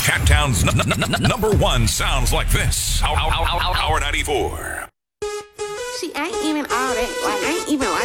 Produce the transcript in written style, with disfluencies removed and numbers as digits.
Camptown's number one sounds like this. Power 94. See, I ain't even all that. Like, I ain't even